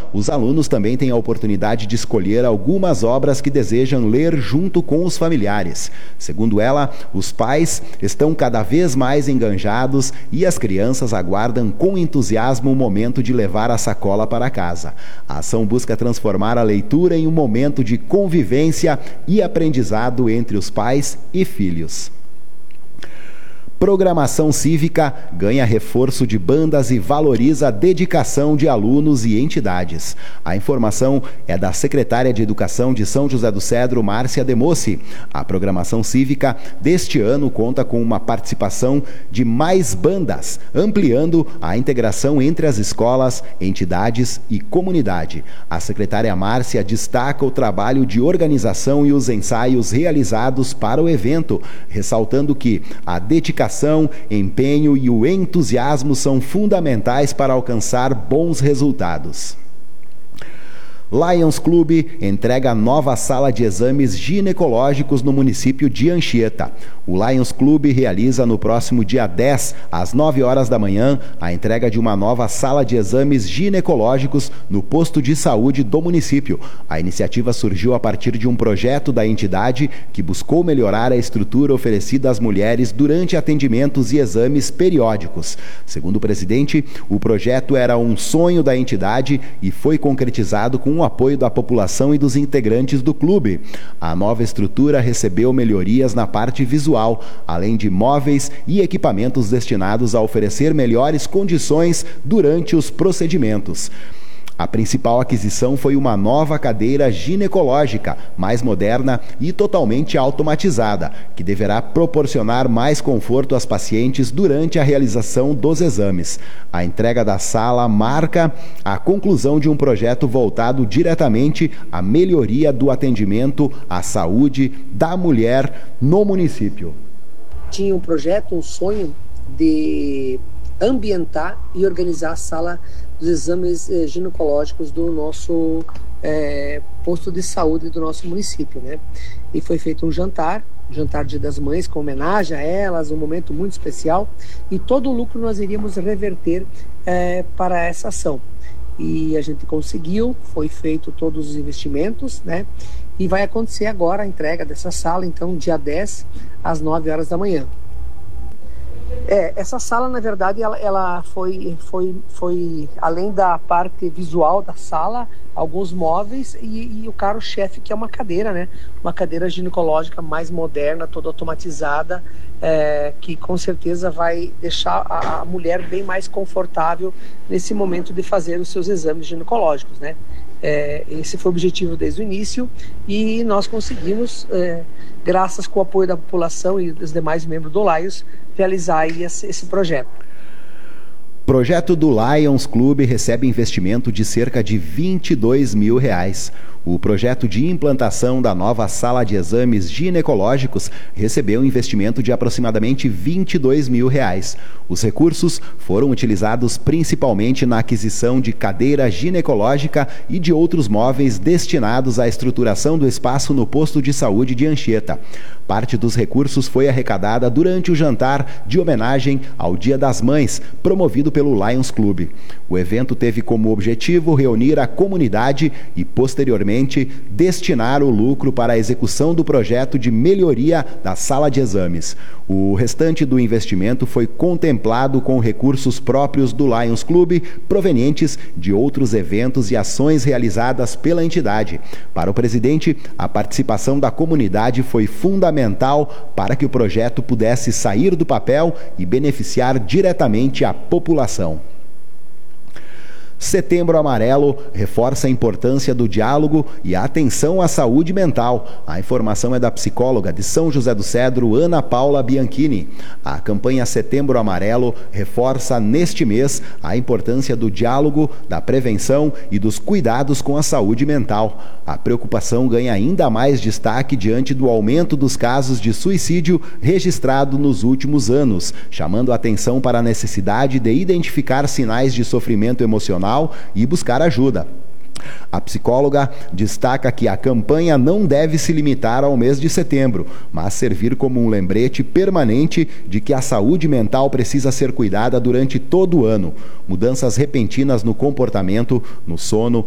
os alunos também têm a oportunidade de escolher algumas obras que desejam ler junto com os familiares. Segundo ela, os pais estão cada vez mais enganjados e as crianças aguardam com entusiasmo o momento de levar a sacola para casa. A ação busca transformar a leitura em um momento de convivência e aprendizado entre os pais e filhos. Programação cívica ganha reforço de bandas e valoriza a dedicação de alunos e entidades. A informação é da secretária de Educação de São José do Cedro, Márcia Demossi. A programação cívica deste ano conta com uma participação de mais bandas, ampliando a integração entre as escolas, entidades e comunidade. A secretária Márcia destaca o trabalho de organização e os ensaios realizados para o evento, ressaltando que a dedicação, empenho e o entusiasmo são fundamentais para alcançar bons resultados. Lions Clube entrega nova sala de exames ginecológicos no município de Anchieta. O Lions Clube realiza no próximo dia 10, às 9 horas da manhã, a entrega de uma nova sala de exames ginecológicos no posto de saúde do município. A iniciativa surgiu a partir de um projeto da entidade que buscou melhorar a estrutura oferecida às mulheres durante atendimentos e exames periódicos. Segundo o presidente, o projeto era um sonho da entidade e foi concretizado com o apoio da população e dos integrantes do clube. A nova estrutura recebeu melhorias na parte visual, além de móveis e equipamentos destinados a oferecer melhores condições durante os procedimentos. A principal aquisição foi uma nova cadeira ginecológica, mais moderna e totalmente automatizada, que deverá proporcionar mais conforto às pacientes durante a realização dos exames. A entrega da sala marca a conclusão de um projeto voltado diretamente à melhoria do atendimento à saúde da mulher no município. Tinha um projeto, um sonho de ambientar e organizar a sala dos exames ginecológicos do nosso posto de saúde do nosso município, né? E foi feito um jantar Dia das Mães, com homenagem a elas, um momento muito especial, e todo o lucro nós iríamos reverter para essa ação. E a gente conseguiu, foi feito todos os investimentos, né? E vai acontecer agora a entrega dessa sala, então, dia 10, às 9 horas da manhã. Essa sala, na verdade, ela foi além da parte visual da sala, alguns móveis e o carro-chefe, que é uma cadeira, né? Uma cadeira ginecológica mais moderna, toda automatizada, que com certeza vai deixar a mulher bem mais confortável nesse momento de fazer os seus exames ginecológicos, né? Esse foi o objetivo desde o início e nós conseguimos, graças com o apoio da população e dos demais membros do Lions, realizar aí esse projeto. O projeto do Lions Clube recebe investimento de cerca de R$22 mil. O projeto de implantação da nova sala de exames ginecológicos recebeu um investimento de aproximadamente R$22 mil. Os recursos foram utilizados principalmente na aquisição de cadeira ginecológica e de outros móveis destinados à estruturação do espaço no posto de saúde de Anchieta. Parte dos recursos foi arrecadada durante o jantar de homenagem ao Dia das Mães, promovido pelo Lions Clube. O evento teve como objetivo reunir a comunidade e, posteriormente, destinar o lucro para a execução do projeto de melhoria da sala de exames. O restante do investimento foi contemplado com recursos próprios do Lions Clube, provenientes de outros eventos e ações realizadas pela entidade. Para o presidente, a participação da comunidade foi fundamental para que o projeto pudesse sair do papel e beneficiar diretamente a população. Setembro Amarelo reforça a importância do diálogo e a atenção à saúde mental. A informação é da psicóloga de São José do Cedro, Ana Paula Bianchini. A campanha Setembro Amarelo reforça neste mês a importância do diálogo, da prevenção e dos cuidados com a saúde mental. A preocupação ganha ainda mais destaque diante do aumento dos casos de suicídio registrado nos últimos anos, chamando a atenção para a necessidade de identificar sinais de sofrimento emocional e buscar ajuda. A psicóloga destaca que a campanha não deve se limitar ao mês de setembro, mas servir como um lembrete permanente de que a saúde mental precisa ser cuidada durante todo o ano. Mudanças repentinas no comportamento, no sono,